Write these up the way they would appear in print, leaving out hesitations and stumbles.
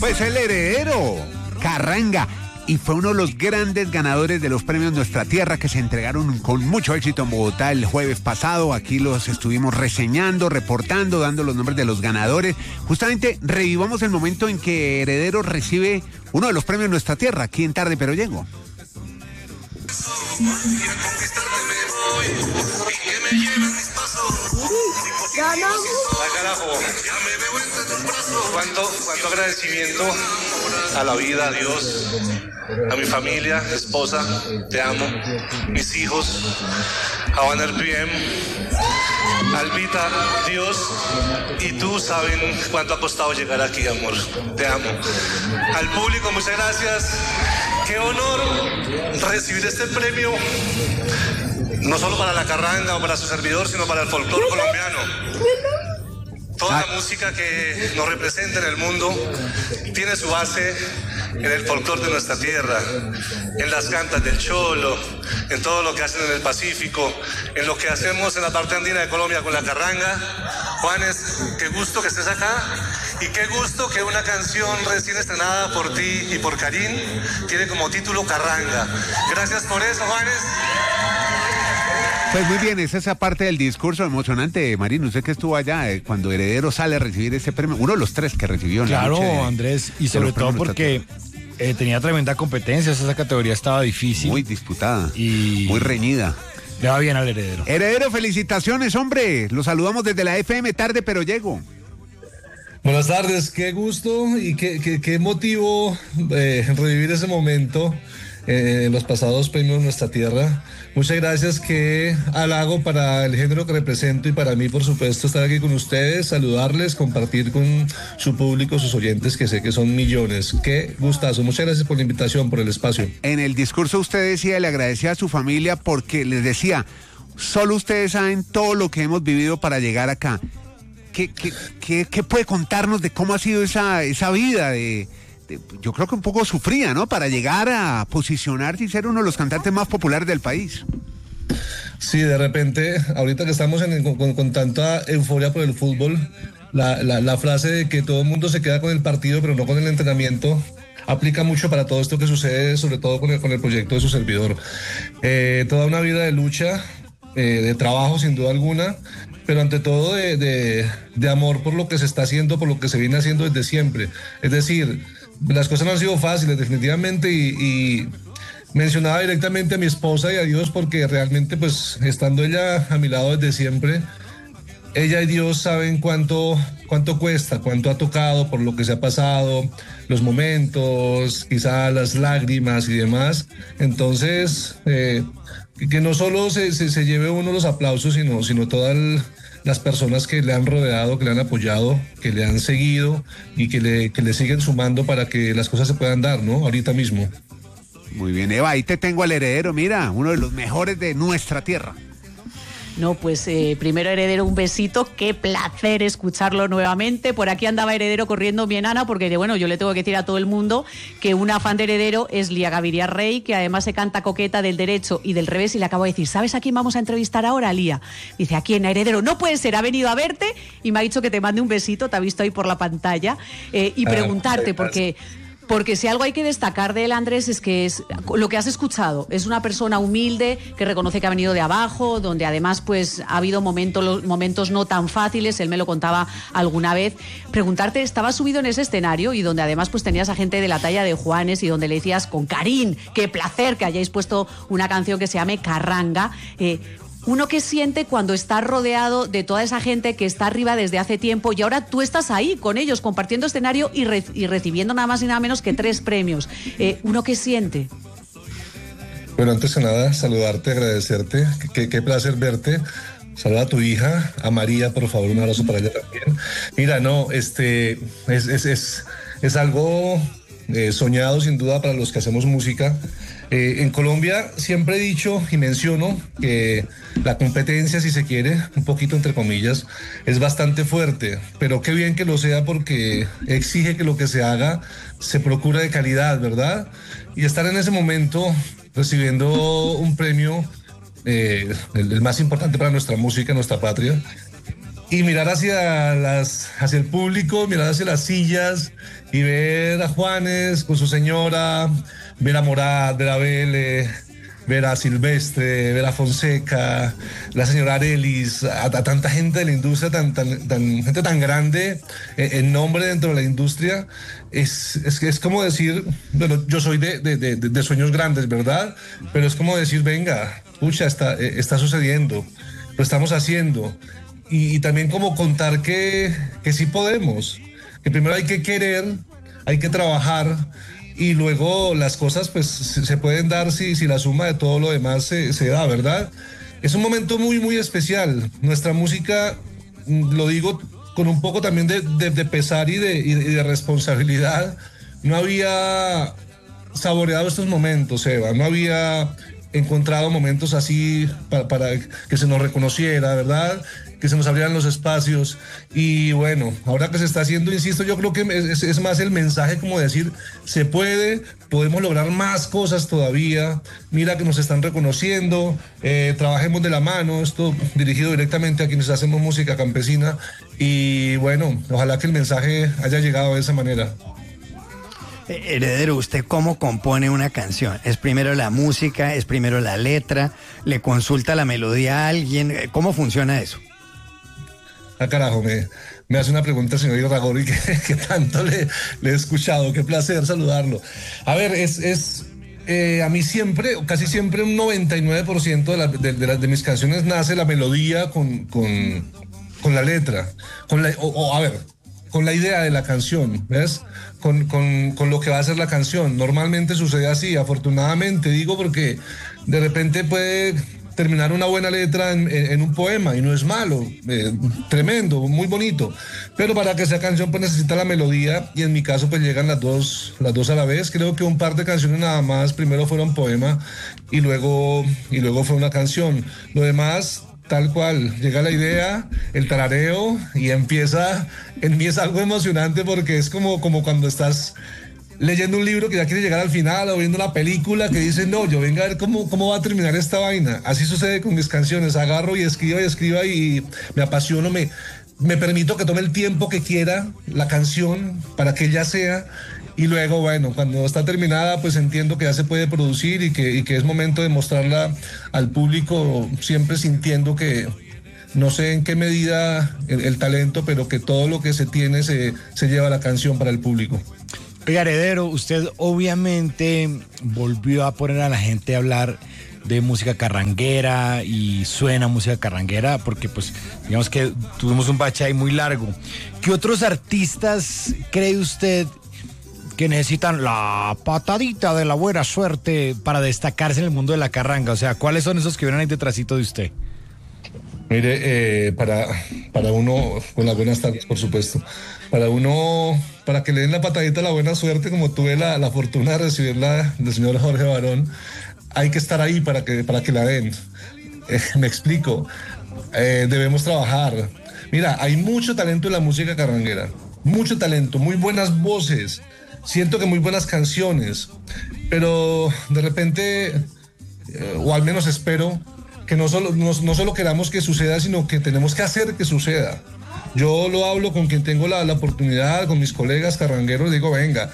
Pues el heredero, Carranga. Y fue uno de los grandes ganadores de los premios Nuestra Tierra que se entregaron con mucho éxito en Bogotá el jueves pasado. Aquí los estuvimos reseñando, reportando, dando los nombres de los ganadores. Justamente revivamos el momento en que Heredero recibe uno de los premios Nuestra Tierra, aquí en Tarde Pero Llego. Cuánto agradecimiento a la vida, a Dios, a mi familia, esposa, te amo, mis hijos, a Banner PM, Albita, Dios y tú saben cuánto ha costado llegar aquí, amor, te amo. Al público, muchas gracias. Qué honor recibir este premio, no solo para la Carranga o para su servidor, sino para el folclore colombiano. Toda la música que nos representa en el mundo tiene su base en el folclore de nuestra tierra, en las cantas del cholo, en todo lo que hacen en el Pacífico, en lo que hacemos en la parte andina de Colombia con la Carranga. Juanes, qué gusto que estés acá y qué gusto que una canción recién estrenada por ti y por Karim tiene como título Carranga. Gracias por eso, Juanes. Pues muy bien, es esa parte del discurso emocionante, Marín. Usted que estuvo allá cuando Heredero sale a recibir ese premio, uno de los 3 que recibió en la noche. Claro, Andrés, y sobre todo porque tenía tremenda competencia, esa categoría estaba difícil. Muy disputada, y muy reñida. Le va bien al Heredero. Heredero, felicitaciones, hombre. Lo saludamos desde la FM Tarde Pero Llego. Buenas tardes, qué gusto y qué motivo revivir ese momento en los pasados premios Nuestra Tierra. Muchas gracias, qué halago para el género que represento y para mí, por supuesto, estar aquí con ustedes, saludarles, compartir con su público, sus oyentes, que sé que son millones. Qué gustazo. Muchas gracias por la invitación, por el espacio. En el discurso usted decía, le agradecía a su familia porque les decía, solo ustedes saben todo lo que hemos vivido para llegar acá. ¿Qué puede contarnos de cómo ha sido esa vida yo creo que un poco sufrida, ¿no? Para llegar a posicionarse y ser uno de los cantantes más populares del país. Sí, de repente, ahorita que estamos con tanta euforia por el fútbol, la frase de que todo el mundo se queda con el partido pero no con el entrenamiento aplica mucho para todo esto que sucede, sobre todo con el proyecto de su servidor. Toda una vida de lucha, de trabajo sin duda alguna, pero ante todo de amor por lo que se está haciendo, por lo que se viene haciendo desde siempre. Es decir, las cosas no han sido fáciles definitivamente y mencionaba directamente a mi esposa y a Dios porque realmente pues estando ella a mi lado desde siempre, ella y Dios saben cuánto cuesta, cuánto ha tocado por lo que se ha pasado, los momentos, quizá las lágrimas y demás. Entonces, que no solo se lleve uno los aplausos, sino todas las personas que le han rodeado, que le han apoyado, que le han seguido y que le siguen sumando para que las cosas se puedan dar, ¿no? Ahorita mismo. Muy bien, Eva, ahí te tengo al Heredero, mira, uno de los mejores de nuestra tierra. No, pues primero, Heredero, un besito, qué placer escucharlo nuevamente. Por aquí andaba Heredero corriendo mi enana, porque bueno, yo le tengo que decir a todo el mundo que una fan de Heredero es Lía Gaviria Rey, que además se canta coqueta del derecho y del revés, y le acabo de decir, ¿sabes a quién vamos a entrevistar ahora, Lía? Dice, ¿a quién? A Heredero. No puede ser, ha venido a verte y me ha dicho que te mande un besito, te ha visto ahí por la pantalla, y preguntarte, porque si algo hay que destacar de él, Andrés, es que es lo que has escuchado. Es una persona humilde que reconoce que ha venido de abajo, donde además pues ha habido momentos no tan fáciles. Él me lo contaba alguna vez. Preguntarte, estabas subido en ese escenario y donde además pues tenías a gente de la talla de Juanes y donde le decías con Karim, qué placer que hayáis puesto una canción que se llame Carranga. Uno que siente cuando está rodeado de toda esa gente que está arriba desde hace tiempo y ahora tú estás ahí con ellos compartiendo escenario y recibiendo nada más y nada menos que 3 premios. ¿Uno que siente? Bueno, antes que nada, saludarte, agradecerte. Qué placer verte. Saluda a tu hija, a María, por favor, un abrazo para ella también. Mira, no, es algo soñado sin duda para los que hacemos música. En Colombia siempre he dicho y menciono que la competencia, si se quiere, un poquito entre comillas, es bastante fuerte, pero qué bien que lo sea porque exige que lo que se haga se procure de calidad, ¿verdad? Y estar en ese momento recibiendo un premio, el más importante para nuestra música, nuestra patria, y mirar hacia el público, mirar hacia las sillas y ver a Juanes con su señora, ver a Morat, ver a Vélez, ver a Silvestre, ver a Fonseca, la señora Arelis, a tanta gente de la industria, gente tan grande en nombre dentro de la industria, es como decir, bueno, yo soy de sueños grandes, ¿verdad? Pero es como decir, venga, pucha, está sucediendo, lo estamos haciendo. Y también como contar que sí podemos, que primero hay que querer, hay que trabajar, y luego las cosas pues se pueden dar si la suma de todo lo demás se da, ¿verdad? Es un momento muy, muy especial. Nuestra música, lo digo con un poco también de pesar y de responsabilidad, no había saboreado estos momentos, Eva, no había encontrado momentos así para que se nos reconociera, ¿verdad? Que se nos abrieran los espacios. Y bueno, ahora que se está haciendo, insisto, yo creo que es más el mensaje como decir, se puede, podemos lograr más cosas todavía, mira que nos están reconociendo, trabajemos de la mano, esto dirigido directamente a quienes hacemos música campesina, y bueno, ojalá que el mensaje haya llegado de esa manera. Heredero, ¿usted cómo compone una canción? ¿Es primero la música? ¿Es primero la letra? ¿Le consulta la melodía a alguien? ¿Cómo funciona eso? Ah, carajo, me hace una pregunta el señor Irragorri que tanto le he escuchado. Qué placer saludarlo. A ver, a mí siempre, casi siempre, un 99% de mis canciones nace la melodía con la letra, con la idea de la canción, ¿ves? Con lo que va a ser la canción. Normalmente sucede así, afortunadamente, digo, porque de repente puede terminar una buena letra en un poema, y no es malo, tremendo, muy bonito, pero para que sea canción pues necesita la melodía, y en mi caso pues llegan las dos a la vez. Creo que un par de canciones nada más, primero fueron poema y luego fue una canción. Lo demás, tal cual, llega la idea, el tarareo, y empieza. En mí es algo emocionante porque es como cuando estás leyendo un libro que ya quiere llegar al final, o viendo una película que dice, no, yo venga a ver cómo va a terminar esta vaina. Así sucede con mis canciones, agarro y escriba y me apasiono, me permito que tome el tiempo que quiera la canción para que ella sea, y luego, bueno, cuando está terminada, pues entiendo que ya se puede producir y que es momento de mostrarla al público, siempre sintiendo que no sé en qué medida el talento, pero que todo lo que se tiene se lleva a la canción para el público. Oiga, Heredero, usted obviamente volvió a poner a la gente a hablar de música carranguera, y suena música carranguera porque pues digamos que tuvimos un bache ahí muy largo. ¿Qué otros artistas cree usted que necesitan la patadita de la buena suerte para destacarse en el mundo de la carranga? O sea, ¿cuáles son esos que vienen ahí detrásito de usted? Mire, para uno, con las buenas tardes, por supuesto, para que le den la patadita de la buena suerte, como tuve la fortuna de recibirla del señor Jorge Barón, hay que estar ahí para que la den. Me explico, debemos trabajar. Mira, hay mucho talento en la música carranguera, mucho talento, muy buenas voces, siento que muy buenas canciones, pero de repente, o al menos espero, que no solo queramos que suceda, sino que tenemos que hacer que suceda. Yo lo hablo con quien tengo la oportunidad, con mis colegas carrangueros, digo, venga,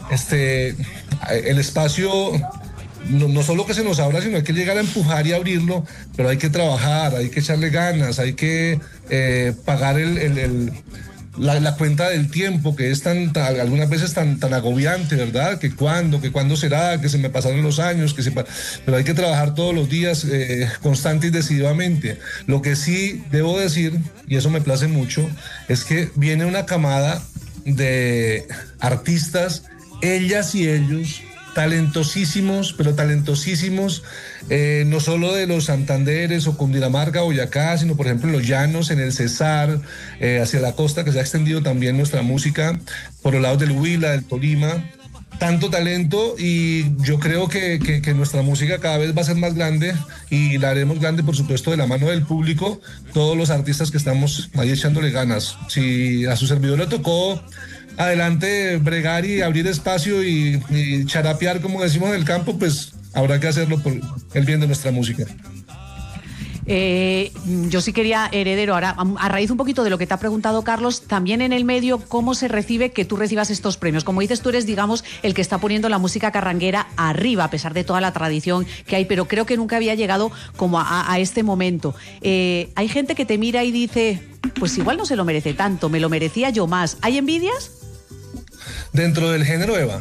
el espacio no solo que se nos abra, sino hay que llegar a empujar y abrirlo, pero hay que trabajar, hay que echarle ganas, hay que pagar la cuenta del tiempo, que es algunas veces tan agobiante, ¿verdad? Que cuándo será, que se me pasaron los años, pero hay que trabajar todos los días, constante y decididamente. Lo que sí debo decir, y eso me place mucho, es que viene una camada de artistas, ellas y ellos, talentosísimos, pero talentosísimos, no solo de los Santanderes o Cundinamarca, Boyacá, sino por ejemplo en los llanos, en el Cesar, hacia la costa, que se ha extendido también nuestra música, por los lados del Huila, del Tolima. Tanto talento, y yo creo que nuestra música cada vez va a ser más grande, y la haremos grande, por supuesto, de la mano del público, todos los artistas que estamos ahí echándole ganas. Si a su servidor le tocó adelante bregar y abrir espacio y charapear, como decimos en el campo, pues habrá que hacerlo por el bien de nuestra música. Yo sí quería, Heredero, ahora, a raíz un poquito de lo que te ha preguntado Carlos, también en el medio, ¿cómo se recibe que tú recibas estos premios? Como dices, tú eres, digamos, el que está poniendo la música carranguera arriba, a pesar de toda la tradición que hay, pero creo que nunca había llegado como a este momento. Hay gente que te mira y dice, pues igual no se lo merece tanto, me lo merecía yo más. ¿Hay envidias? Dentro del género, Eva.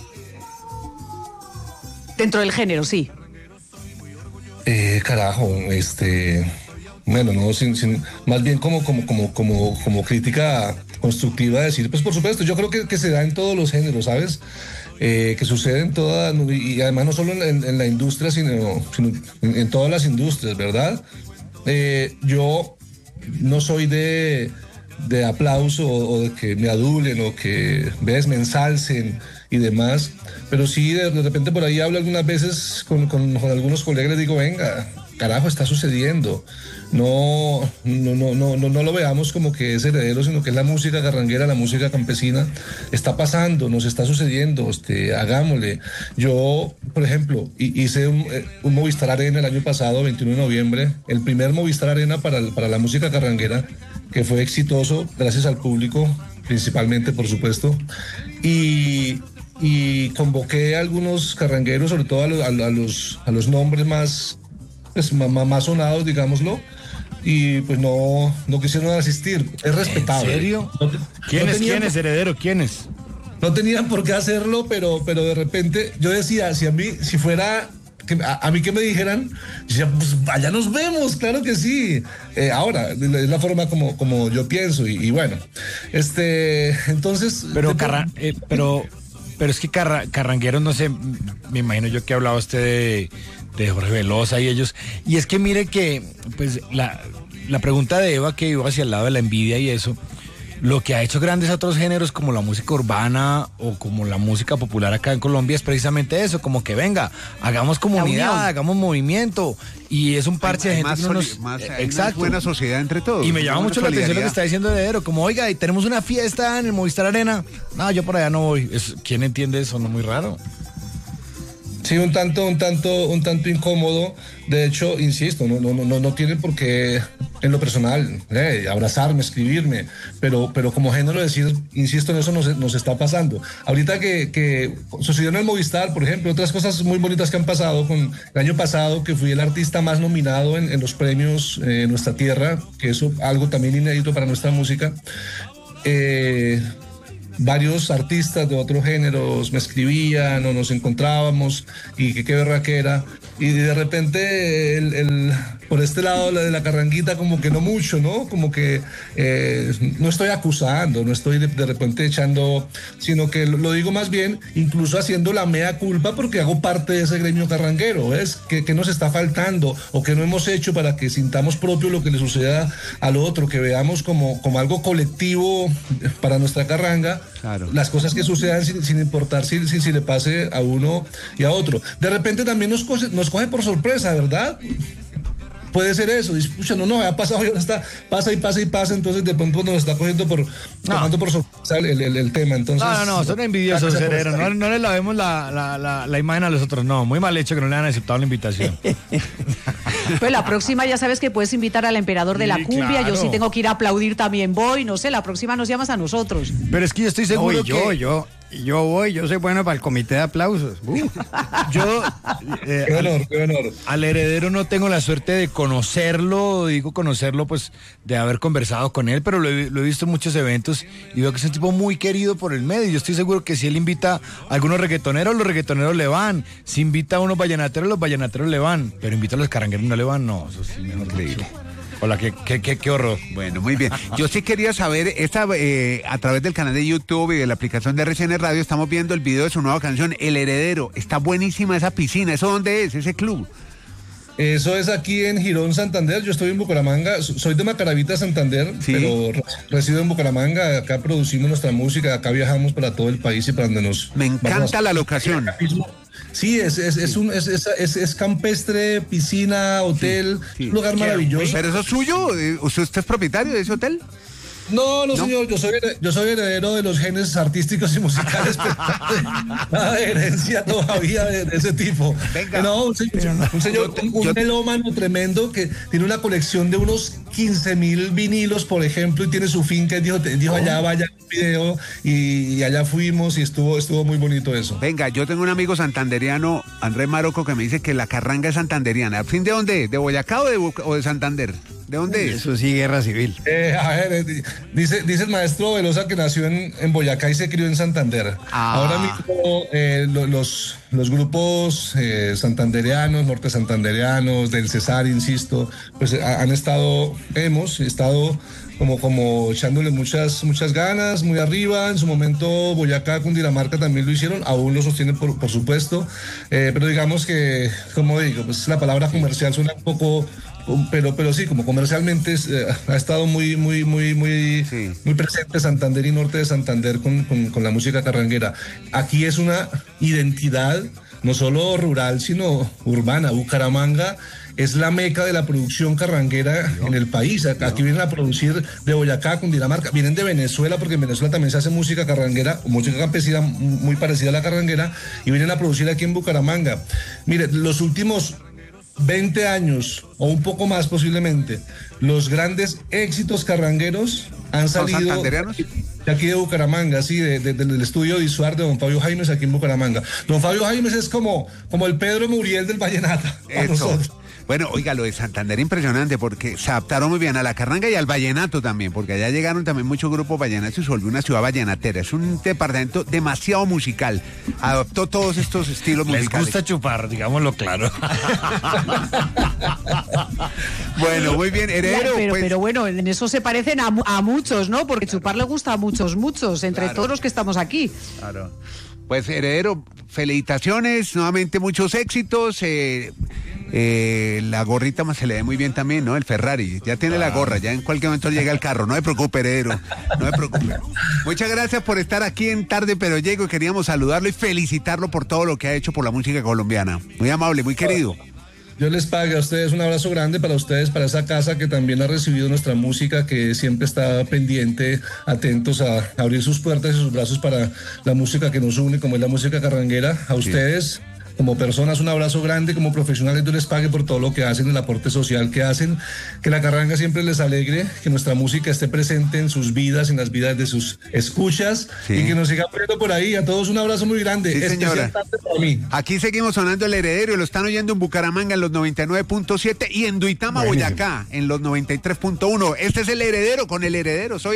Dentro del género, sí. Carajo, bueno, no, más bien como crítica constructiva decir, pues por supuesto, yo creo que se da en todos los géneros, ¿sabes? Que sucede en toda, y además no solo en la industria, sino en todas las industrias, ¿verdad? Yo no soy de aplauso o de que me adulen o que me ensalcen y demás, pero sí de repente por ahí hablo algunas veces con algunos colegas, les digo, venga, carajo, está sucediendo. No lo veamos como que es heredero, sino que es la música carranguera, la música campesina. Está pasando, nos está sucediendo, hagámosle. Yo, por ejemplo, hice un Movistar Arena el año pasado, 21 de noviembre, el primer Movistar Arena para la música carranguera, que fue exitoso gracias al público, principalmente, por supuesto. Y convoqué a algunos carrangueros, sobre todo a los nombres más sonados, digámoslo, y pues no quisieron asistir. Es respetable. ¿En serio? ¿Quiénes, Heredero? ¿Quiénes? No tenían por qué hacerlo, pero de repente yo decía, si fuera a mí que me dijeran, ya, pues allá nos vemos, claro que sí. Ahora, es la forma como yo pienso, y bueno, entonces... Pero es que carrangueros, no sé, me imagino yo que hablaba usted de Jorge Velosa y ellos, y es que mire que, pues, la pregunta de Eva, que iba hacia el lado de la envidia y eso, lo que ha hecho grandes a otros géneros como la música urbana o como la música popular acá en Colombia es precisamente eso, como que venga, hagamos comunidad, hagamos movimiento, y es un parche de gente que no nos... Exacto. Buena sociedad entre todos. Y me llama mucho la atención lo que está diciendo Heredero, como, oiga, y tenemos una fiesta en el Movistar Arena. No, yo por allá no voy. ¿Quién entiende eso? No, muy raro. Sí, un tanto incómodo. De hecho, insisto, no tiene por qué, en lo personal, abrazarme, escribirme, pero como género decir, insisto, en eso nos está pasando. Ahorita que sucedió en el Movistar, por ejemplo, otras cosas muy bonitas que han pasado, con el año pasado que fui el artista más nominado en los premios en nuestra tierra, que eso algo también inédito para nuestra música. Varios artistas de otros géneros me escribían o nos encontrábamos y qué berraquera, y de repente por este lado la de la carranguita como que no mucho, ¿no? Como que no estoy acusando, no estoy de repente echando, sino que lo digo más bien incluso haciendo la mea culpa porque hago parte de ese gremio carranguero, ¿ves? Que nos está faltando o que no hemos hecho para que sintamos propio lo que le suceda al otro, que veamos como algo colectivo para nuestra carranga. Claro. Las cosas que sucedan sin importar si le pase a uno y a otro. De repente también nos coge por sorpresa, ¿verdad? Puede ser eso. Escucha, no, ha pasado y ahora está, pasa, entonces de pronto nos está cogiendo tomando por sorpresa el tema. Entonces, no, son envidiosos, Heredero. No le lavemos la imagen a los otros. No, muy mal hecho que no le han aceptado la invitación. Pues la próxima ya sabes que puedes invitar al emperador de la cumbia. Claro. Yo sí tengo que ir a aplaudir, también voy. No sé, la próxima nos llamas a nosotros. Pero es que yo estoy seguro Yo voy, yo soy bueno para el comité de aplausos. Qué honor. Al Heredero no tengo la suerte de conocerlo, pues de haber conversado con él, pero lo he visto en muchos eventos y veo que es un tipo muy querido por el medio. Yo estoy seguro que si él invita a algunos reggaetoneros, los reggaetoneros le van. Si invita a unos vallenateros, los vallenateros le van. Pero invita a los carrangueros, no le van, no, eso sí, mejor creíble. Hola, qué horror. Bueno, muy bien. Yo sí quería saber, a través del canal de YouTube y de la aplicación de RCN Radio, estamos viendo el video de su nueva canción, El Heredero. Está buenísima esa piscina. ¿Eso dónde es, ese club? Eso es aquí en Girón, Santander. Yo estoy en Bucaramanga, soy de Macaravita, Santander, ¿sí? Pero resido en Bucaramanga. Acá producimos nuestra música, acá viajamos para todo el país y para donde nos... Me encanta la locación. Sí, es campestre, piscina, hotel, sí. Un lugar maravilloso. ¿Pero eso es suyo? ¿Usted es propietario de ese hotel? No, señor, yo soy heredero de los genes artísticos y musicales, pero nada de herencia todavía de ese tipo. Venga. No, un señor, un melómano tremendo que tiene una colección de unos 15.000 vinilos, por ejemplo, y tiene su finca, dijo allá vaya un video, y allá fuimos y estuvo muy bonito eso. Venga, yo tengo un amigo santanderiano, Andrés Maroco, que me dice que la carranga es santanderiana. ¿Al fin de dónde? ¿De Boyacá o de Santander? ¿De dónde es? Eso sí, guerra civil. A ver, dice el maestro Velosa que nació en Boyacá y se crió en Santander. Ahora mismo los grupos santandereanos, norte santandereanos, del Cesar, insisto, pues hemos estado como echándole muchas ganas, muy arriba. En su momento Boyacá, Cundinamarca también lo hicieron, aún lo sostienen por supuesto, pero digamos que, como digo, pues la palabra comercial suena un poco, pero sí, como comercialmente ha estado muy presente Santander y norte de Santander con la música carranguera. Aquí es una identidad no solo rural, sino urbana. Bucaramanga es la meca de la producción carranguera en el país. Aquí vienen a producir de Boyacá, Cundinamarca, vienen de Venezuela, porque en Venezuela también se hace música carranguera, música campesina muy parecida a la carranguera, y vienen a producir aquí en Bucaramanga. Mire, los últimos 20 años o un poco más posiblemente, los grandes éxitos carrangueros han salido de aquí de Bucaramanga, sí, del estudio visual de don Fabio Jaimes aquí en Bucaramanga. Don Fabio Jaimes es como el Pedro Muriel del vallenato. Eso. Bueno, oiga, lo de Santander impresionante porque se adaptaron muy bien a la carranga y al vallenato también, porque allá llegaron también muchos grupos vallenatos y se volvió una ciudad vallenatera. Es un departamento demasiado musical. Adoptó todos estos estilos musicales. Les gusta chupar, digámoslo claro. Bueno, muy bien, heredero. Pero bueno, en eso se parecen a muchos, ¿no? Porque chupar le gusta a muchos, entre claro, todos los que estamos aquí. Claro. Pues heredero, felicitaciones, nuevamente muchos éxitos. La gorrita más se le ve muy bien también, ¿no? El Ferrari, ya tiene la gorra, ya en cualquier momento llega el carro, no se preocupe, heredero, no se preocupe. Muchas gracias por estar aquí en Tarde Pero Llego y queríamos saludarlo y felicitarlo por todo lo que ha hecho por la música colombiana. Muy amable, muy querido. Yo les pague a ustedes un abrazo grande para ustedes, para esa casa que también ha recibido nuestra música, que siempre está pendiente, atentos a abrir sus puertas y sus brazos para la música que nos une, como es la música carranguera. A ustedes, como personas, un abrazo grande, como profesionales, yo les pague por todo lo que hacen, el aporte social que hacen, que la carranga siempre les alegre, que nuestra música esté presente en sus vidas, en las vidas de sus escuchas, y que nos siga poniendo por ahí. A todos un abrazo muy grande. Sí, señora. Para mí. Aquí seguimos sonando el heredero y lo están oyendo en Bucaramanga en los 99.7 y en Duitama, Boyacá, en los 93.1. Este es el heredero con el heredero. Soy